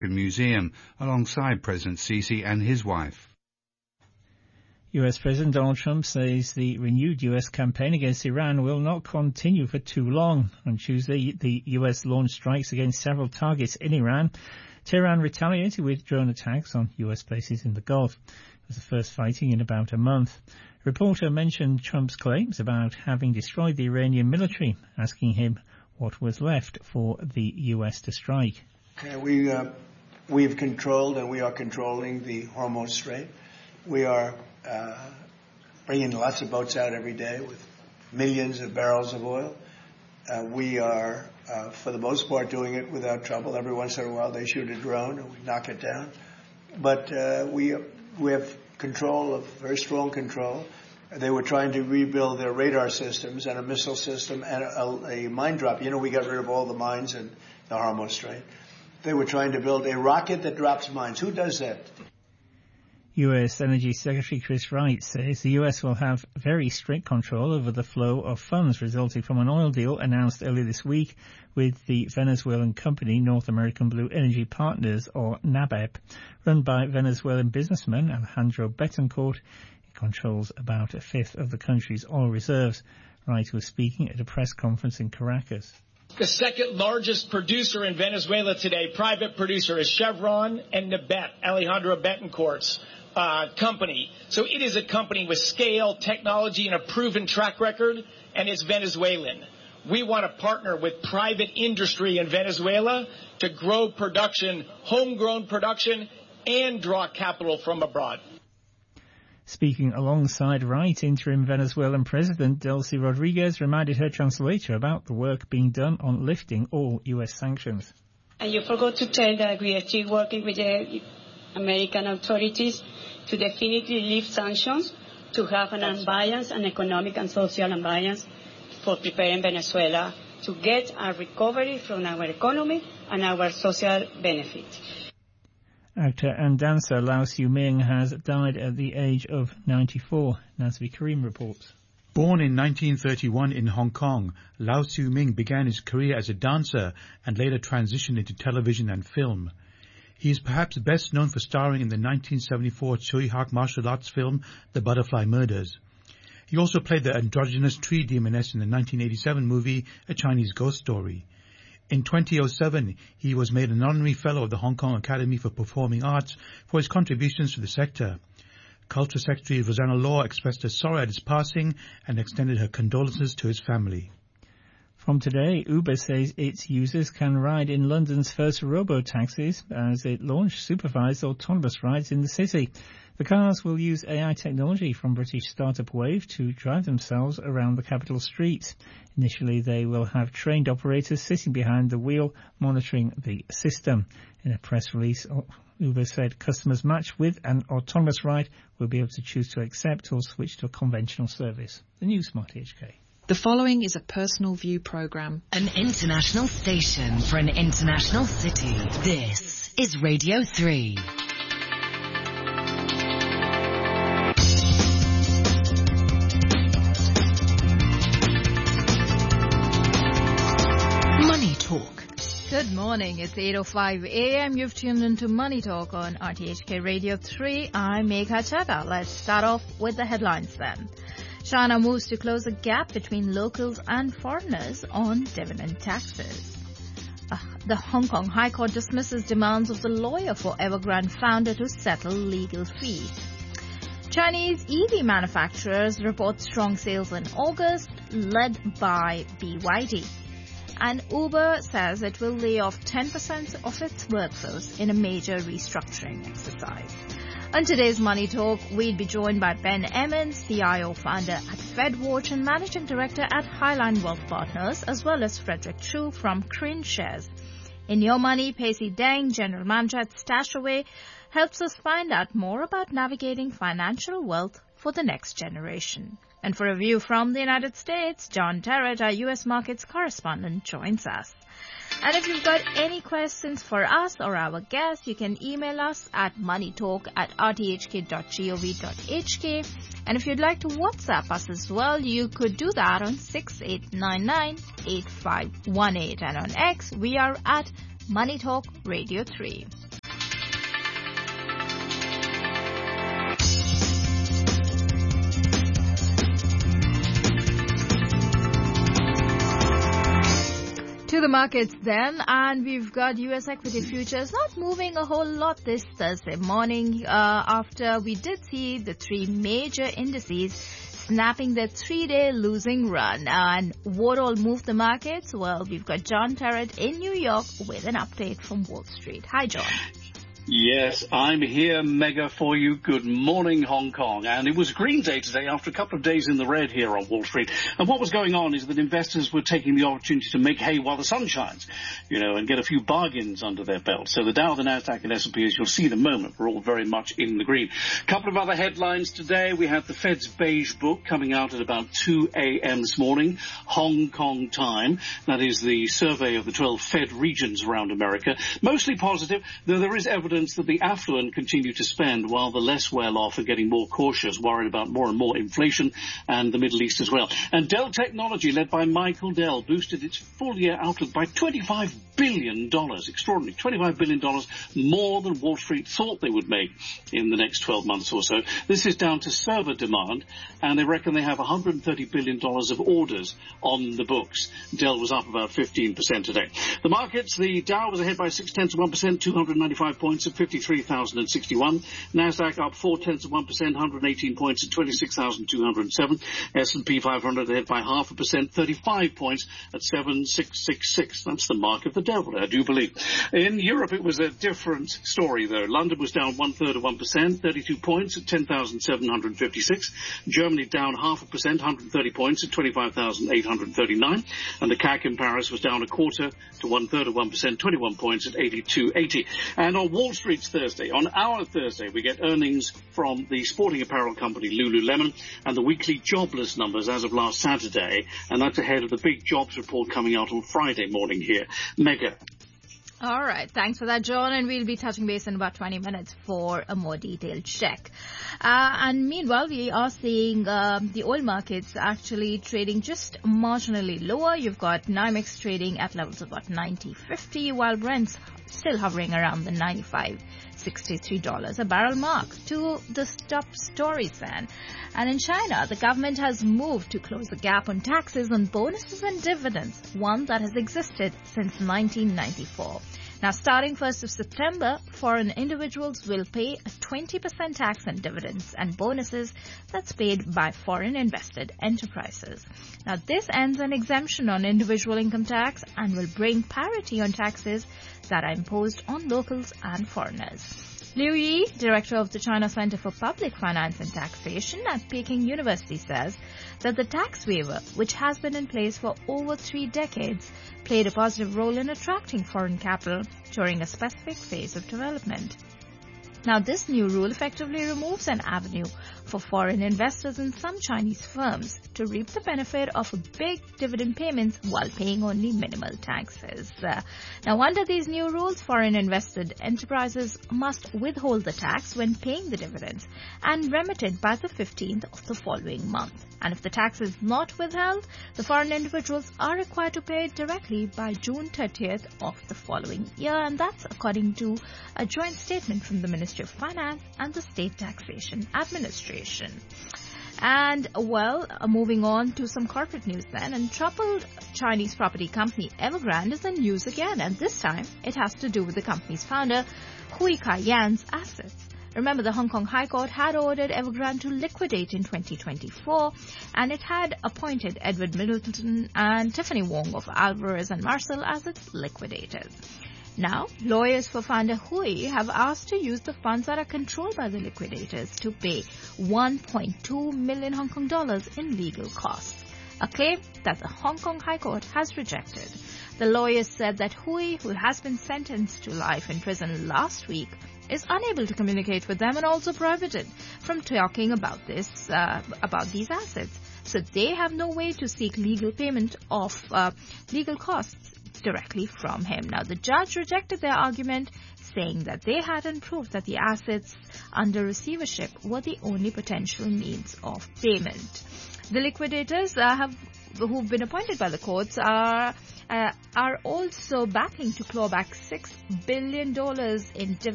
Museum alongside President Sisi and his wife. US President Donald Trump says the renewed US campaign against Iran will not continue for too long. On Tuesday, the US launched strikes against several targets in Iran. Tehran retaliated with drone attacks on US bases in the Gulf. It was the first fighting in about a month. A reporter mentioned Trump's claims about having destroyed the Iranian military, asking him what was left for the US to strike. We've controlled and we are controlling the Hormuz Strait. We are bringing lots of boats out every day with millions of barrels of oil. We are, for the most part, doing it without trouble. Every once in a while they shoot a drone and we knock it down. But we have control, of very strong control. They were trying to rebuild their radar systems and a missile system and a mine drop. You know, we got rid of all the mines in the Hormuz Strait. They were trying to build a rocket that drops mines. Who does that? U.S. Energy Secretary Chris Wright says the U.S. will have very strict control over the flow of funds resulting from an oil deal announced earlier this week with the Venezuelan company North American Blue Energy Partners, or NABEP, run by Venezuelan businessman Alejandro Betancourt. It controls about a fifth of the country's oil reserves. Wright was speaking at a press conference in Caracas. The second largest producer in Venezuela today, private producer, is Chevron and NABEP, Alejandro Betancourt's company. So it is a company with scale, technology, and a proven track record, and it's Venezuelan. We want to partner with private industry in Venezuela to grow production, homegrown production, and draw capital from abroad. Speaking alongside Wright, interim Venezuelan President Delcy Rodriguez reminded her translator about the work being done on lifting all U.S. sanctions. And you forgot to tell that we are still working with the American authorities to definitely lift sanctions, to have an unbiased and economic and social unbiased for preparing Venezuela to get a recovery from our economy and our social benefits. Actor and dancer Lau Siu-ming has died at the age of 94. Nazmi Karim reports. Born in 1931 in Hong Kong, Lau Siu-ming began his career as a dancer and later transitioned into television and film. He is perhaps best known for starring in the 1974 Tsui Hark martial arts film The Butterfly Murders. He also played the androgynous tree demoness in the 1987 movie A Chinese Ghost Story. In 2007, he was made an honorary fellow of the Hong Kong Academy for Performing Arts for his contributions to the sector. Culture Secretary Rosanna Law expressed her sorrow at his passing and extended her condolences to his family. From today, Uber says its users can ride in London's first robo-taxis as it launched supervised autonomous rides in the city. The cars will use AI technology from British startup Wave to drive themselves around the capital streets. Initially, they will have trained operators sitting behind the wheel monitoring the system. In a press release, Uber said customers matched with an autonomous ride will be able to choose to accept or switch to a conventional service. The new Smart HK. The following is a personal view program. An international station for an international city. This is Radio 3. Money Talk. Good morning. It's 8:05 a.m. You've tuned into Money Talk on RTHK Radio 3. I'm Megha Chadha. Let's start off with the headlines then. China moves to close the gap between locals and foreigners on dividend taxes. The Hong Kong High Court dismisses demands of the lawyer for Evergrande founder to settle legal fees. Chinese EV manufacturers report strong sales in August, led by BYD. And Uber says it will lay off 10% of its workforce in a major restructuring exercise. On today's Money Talk, we'd be joined by Ben Emmons, CIO founder at FedWatch and Managing Director at Highline Wealth Partners, as well as Frederick Chu from Crane Shares. In Your Money, Pacey Deng, General Manager at Stashaway, helps us find out more about navigating financial wealth for the next generation. And for a view from the United States, John Terrett, our U.S. markets correspondent, joins us. And if you've got any questions for us or our guests, you can email us at moneytalk@rthk.gov.hk. And if you'd like to WhatsApp us as well, you could do that on 6899-8518. And on X, we are at Money Talk Radio 3. markets then, and we've got U.S. equity futures not moving a whole lot this Thursday morning after we did see the three major indices snapping their 3-day losing run. And what all moved the markets? Well, we've got John Terrett in New York with an update from Wall Street. Hi, John. Yes, I'm here, Mega, for you. Good morning, Hong Kong. And it was a green day today after a couple of days in the red here on Wall Street. And what was going on is that investors were taking the opportunity to make hay while the sun shines, and get a few bargains under their belt. So the Dow, the Nasdaq, and S&P, as you'll see in a moment, were all very much in the green. A couple of other headlines today. We have the Fed's beige book coming out at about 2 a.m. this morning, Hong Kong time. That is the survey of the 12 Fed regions around America. Mostly positive, though there is evidence that the affluent continue to spend while the less well-off are getting more cautious, worried about more and more inflation and the Middle East as well. And Dell Technology, led by Michael Dell, boosted its full-year outlook by $25 billion. Extraordinary. $25 billion more than Wall Street thought they would make in the next 12 months or so. This is down to server demand, and they reckon they have $130 billion of orders on the books. Dell was up about 15% today. The markets, the Dow was ahead by 0.6%, 295 points at 53,061. Nasdaq up 0.4%, 118 points at 26,207. S&P 500 ahead by 0.5%, 35 points at 7,666. That's the mark of the devil, I do believe. In Europe, it was a different story, though. London was down 1/3%, 32 points at 10,756. Germany down 0.5%, 130 points at 25,839. And the CAC in Paris was down 1/4 to 1/3%, 21 points at 82.80. And on Wall Street's Thursday, on our Thursday, we get earnings from the sporting apparel company Lululemon and the weekly jobless numbers as of last Saturday. And that's ahead of the big jobs report coming out on Friday morning here. Mega. All right. Thanks for that, John. And we'll be touching base in about 20 minutes for a more detailed check. And meanwhile, we are seeing the oil markets actually trading just marginally lower. You've got NYMEX trading at levels of about 90.50, while Brent's still hovering around the $95.63 a barrel mark. To the top stories then. And in China, the government has moved to close the gap on taxes on bonuses and dividends, one that has existed since 1994. Now, starting 1st of September, foreign individuals will pay a 20% tax on dividends and bonuses that's paid by foreign invested enterprises. Now, this ends an exemption on individual income tax and will bring parity on taxes that are imposed on locals and foreigners. Liu Yi, director of the China Center for Public Finance and Taxation at Peking University, says that the tax waiver, which has been in place for over 3 decades, played a positive role in attracting foreign capital during a specific phase of development. Now, this new rule effectively removes an avenue for foreign investors in some Chinese firms to reap the benefit of big dividend payments while paying only minimal taxes. Now, under these new rules, foreign invested enterprises must withhold the tax when paying the dividends and remit it by the 15th of the following month. And if the tax is not withheld, the foreign individuals are required to pay it directly by June 30th of the following year. And that's according to a joint statement from the Ministry of Finance and the State Taxation Administration. And, well, moving on to some corporate news then. And troubled Chinese property company Evergrande is in news again. And this time, it has to do with the company's founder, Hui Ka-Yan's assets. Remember, the Hong Kong High Court had ordered Evergrande to liquidate in 2024, and it had appointed Edward Middleton and Tiffany Wong of Alvarez and Marsal as its liquidators. Now, lawyers for founder Hui have asked to use the funds that are controlled by the liquidators to pay 1.2 million Hong Kong dollars in legal costs, a claim that the Hong Kong High Court has rejected. The lawyers said that Hui, who has been sentenced to life in prison last week, is unable to communicate with them and also prohibited from talking about these assets. So they have no way to seek legal payment of legal costs directly from him. Now, the judge rejected their argument, saying that they hadn't proved that the assets under receivership were the only potential means of payment. The liquidators who've been appointed by the courts are also backing to claw back $6 billion in dividends